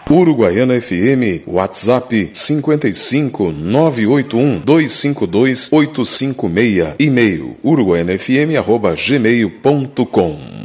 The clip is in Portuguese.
Uruguaiana FM, WhatsApp 55 981 252 856, e-mail uruguaianafm@gmail.com.